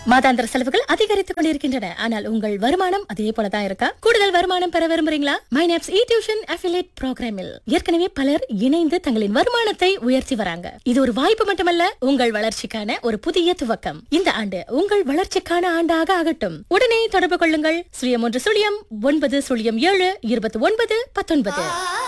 மாதாந்திர செலவுகள் அதிகரித்துக் கொண்டிருக்கின்றன. ஆனால் உங்கள் வருமானம் அதே போலதான் இருக்கா? கூடுதல் வருமானம் பெற விரும்புறீங்களா? மைனாப்ஸ் டியூஷன் அஃபிலியேட் புரோகிராமில் ஏற்கனவே பலர் இணைந்து தங்களின் வருமானத்தை உயர்த்தி வராங்க. இது ஒரு வாய்ப்பு மட்டுமல்ல, உங்கள் வளர்ச்சிக்கான ஒரு புதிய துவக்கம். இந்த ஆண்டு உங்கள் வளர்ச்சிக்கான ஆண்டாக ஆகட்டும். உடனே தொடர்பு கொள்ளுங்கள். 0109072919.